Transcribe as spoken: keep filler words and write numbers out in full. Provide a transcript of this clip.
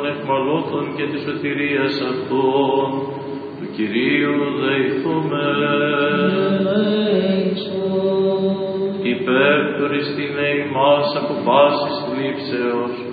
εχμαλώτων και της σωτηρίας αυτών, του Κυρίου δεηθούμε. Υπέρ του ρηστίνε ημάς από πάσης θλίψεως,